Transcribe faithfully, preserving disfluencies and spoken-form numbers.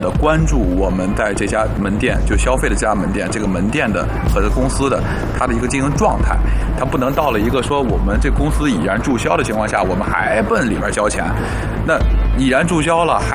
的关注我们在这家门店就消费的这家门店这个门店的和这公司的它的一个经营状态，它不能到了一个说我们这公司已然注销的情况下，我们还奔里边交钱，那已然注销了还